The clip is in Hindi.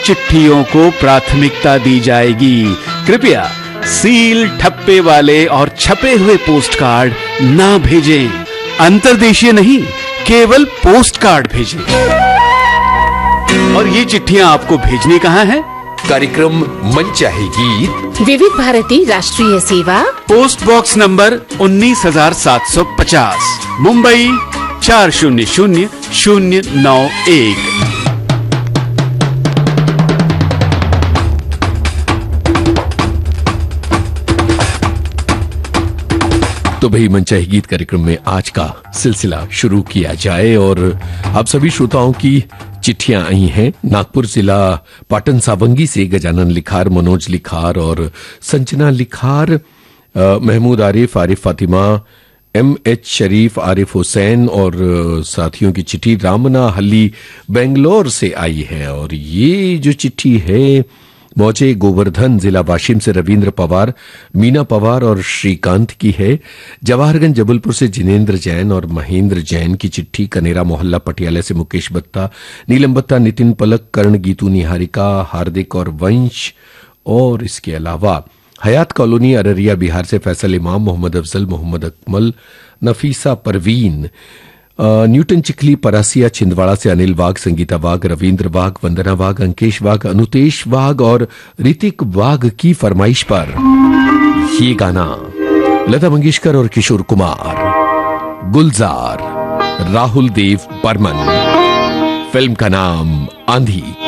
चिट्ठियों को प्राथमिकता दी जाएगी। कृपया सील, ठप्पे वाले और छपे हुए पोस्ट कार्ड ना भेजें। अंतर्देशीय नहीं, केवल पोस्ट कार्ड भेजें। और ये चिट्ठियां आपको भेजनी कहां है? कार्यक्रम मनचाहे गीत, विविध भारती राष्ट्रीय सेवा, पोस्ट बॉक्स नंबर 19,750, मुंबई 400091। तो भाई मनचाहे गीत कार्यक्रम में आज का सिलसिला शुरू किया जाए। और आप सभी श्रोताओं की चिट्ठियां आई हैं। नागपुर जिला पाटन सावंगी से गजानन लिखार, मनोज लिखार और संजना लिखार, महमूद आरिफ, आरिफ फातिमा, MH शरीफ, आरिफ हुसैन और साथियों की चिट्ठी रामना हल्ली बेंगलोर से आई है। और ये जो चिट्ठी है मौजे गोवर्धन जिला वाशिम से रविंद्र पवार, मीना पवार और श्रीकांत की है। जवाहरगंज जबलपुर से जिनेन्द्र जैन और महेंद्र जैन की चिट्ठी। कनेरा मोहल्ला पटियाला से मुकेश बत्ता, नीलम बत्ता, नितिन पलक, कर्ण, गीतू, निहारिका, हार्दिक और वंश। और इसके अलावा हयात कॉलोनी अररिया बिहार से फैसल इमाम, मोहम्मद अफजल, मोहम्मद अकमल, नफीसा परवीन, न्यूटन चिखली परासिया छिंदवाड़ा से अनिल वाघ, संगीता वाघ, रविंद्र वाघ, वंदना वाघ, अंकेश वाघ, अनुतेश वाघ और ऋतिक वाघ की फरमाइश पर ये गाना लता मंगेशकर और किशोर कुमार, गुलजार, राहुल देव बर्मन, फिल्म का नाम आंधी।